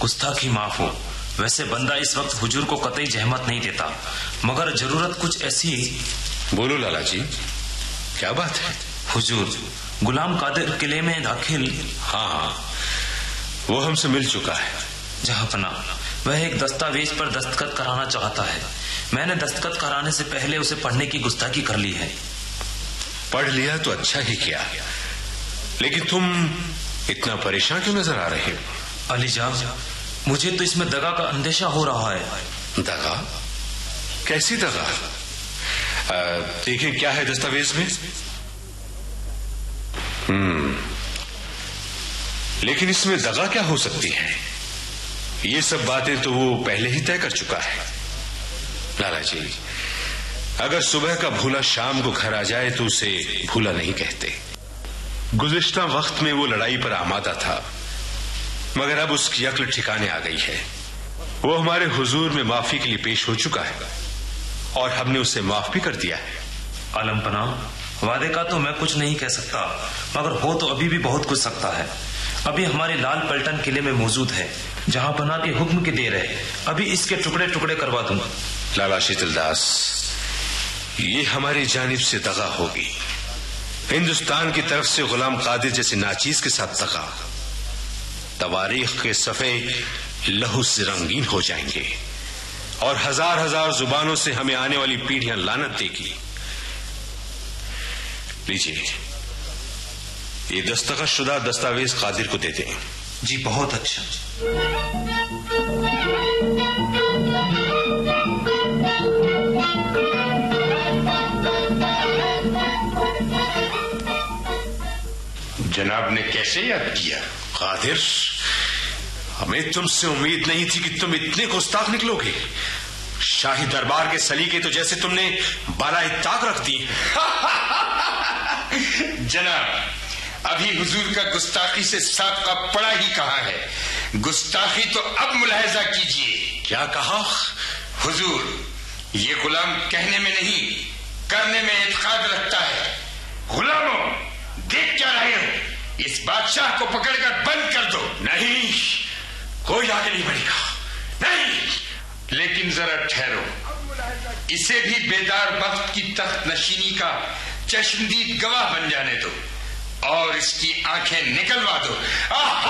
گستاخی معاف ہو. ویسے بندہ اس وقت حضور کو قطعی زحمت نہیں دیتا، مگر ضرورت کچھ ایسی. بولو لالا جی، کیا بات ہے؟ حضور، غلام قادر قلعے میں داخل. ہاں، وہ ہم سے مل چکا ہے. جہاں پناہ، وہ ایک دستاویز پر دستخط کرانا چاہتا ہے. میں نے دستخط کرانے سے پہلے اسے پڑھنے کی گستاخی کر لی ہے. پڑھ لیا تو اچھا ہی کیا، لیکن تم اتنا پریشان کیوں نظر آ رہے ہو؟ علی جان، مجھے تو اس میں دغا کا اندیشہ ہو رہا ہے. دغا؟ کیسی دغا؟ دیکھیں کیا ہے دستاویز میں. لیکن اس میں دغا کیا ہو سکتی ہے؟ یہ سب باتیں تو وہ پہلے ہی طے کر چکا ہے. لالا جی، اگر صبح کا بھولا شام کو گھر آ جائے تو اسے بھولا نہیں کہتے. گزشتہ وقت میں وہ لڑائی پر آمادہ تھا، مگر اب اس کی عقل ٹھکانے آ گئی ہے. وہ ہمارے حضور میں معافی کے لیے پیش ہو چکا ہے اور ہم نے اسے معاف بھی کر دیا ہے. عالم پناہ، وعدے کا تو میں کچھ نہیں کہہ سکتا، مگر ہو تو ابھی بھی بہت کچھ سکتا ہے. ابھی ہمارے لال پلٹن قلعے میں موجود ہے. جہاں پناہ کے حکم کی دیر ہے، ابھی اس کے ٹکڑے ٹکڑے کروا دوں. لالا شیتل داس، یہ ہماری جانب سے دغا ہوگی. ہندوستان کی طرف سے غلام قادر جیسے ناچیز کے ساتھ دغا. تواریخ کے صفحے لہو سے رنگین ہو جائیں گے اور ہزار ہزار زبانوں سے ہمیں آنے والی پیڑھیاں لعنت دے گی. لیجیے، یہ دستخط شدہ دستاویز قادر کو دے دیں. جی بہت اچھا. جناب نے کیسے یاد کیا؟ قادر، ہمیں تم سے امید نہیں تھی کہ تم اتنے گستاخ نکلو گے. شاہی دربار کے سلیقے تو جیسے تم نے بالائے طاق رکھ دی. جناب، ابھی حضور کا گستاخی سے سابقہ پڑا ہی کہاں ہے. گستاخی تو اب ملاحظہ کیجیے. کیا کہا؟ حضور، یہ غلام کہنے میں نہیں کرنے میں اعتقاد رکھتا ہے. غلاموں، دیکھ کیا رہے ہو؟ اس بادشاہ کو پکڑ کر بند کر دو. نہیں، کوئی آگے نہیں بڑھے گا. نہیں، لیکن ذرا ٹھہرو. اسے بھی بیدار وقت کی تخت نشینی کا چشمدید گواہ بن جانے دو اور اس کی آنکھیں نکلوا دو.